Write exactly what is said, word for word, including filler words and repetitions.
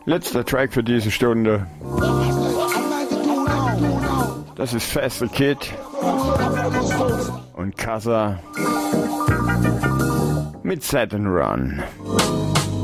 Letzter Track für diese Stunde. Das ist Faster Kid und Casa mit Set and Run.